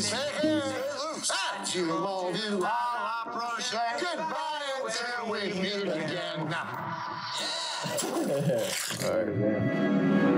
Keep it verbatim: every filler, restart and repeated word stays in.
Take it loose. At you, all you, I'll approach that. Goodbye until we meet again. All right, man.